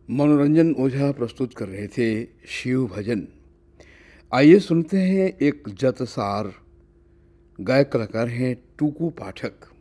मनोरंजन ओझा प्रस्तुत कर रहे थे शिव भजन। आइए सुनते हैं एक जतसार गायक कलाकार हैं टूकू पाठक।